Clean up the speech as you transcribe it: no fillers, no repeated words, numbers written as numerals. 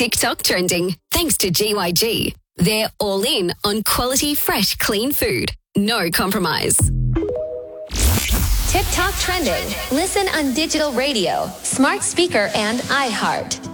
TikTok trending thanks to GYG. They're all in on quality, fresh, clean food. No compromise. TikTok trending. Listen on digital radio, smart speaker, and iHeart.